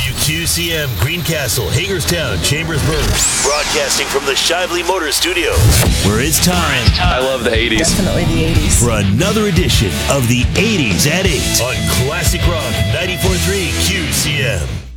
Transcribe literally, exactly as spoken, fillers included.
W Q C M, Greencastle, Hagerstown, Chambersburg. Broadcasting from the Shively Motor Studios, where it's time. I love the eighties. Definitely the eighties. For another edition of the eighties at eight on Classic Rock ninety-four point three Q C M.